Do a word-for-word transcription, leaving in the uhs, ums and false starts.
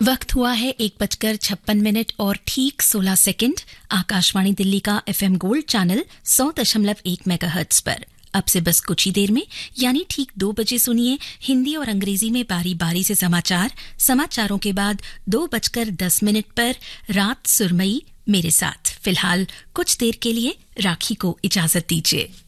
वक्त हुआ है एक बजकर छप्पन मिनट और ठीक सोलह सेकंड। आकाशवाणी दिल्ली का एफएम गोल्ड चैनल सौ दशमलव एक मेगाहर्ट्ज पर अब से बस कुछ ही देर में यानी ठीक दो बजे सुनिए हिंदी और अंग्रेजी में बारी बारी से समाचार। समाचारों के बाद दो बजकर दस मिनट पर रात सुरमई मेरे साथ। फिलहाल कुछ देर के लिए राखी को इजाजत दीजिए।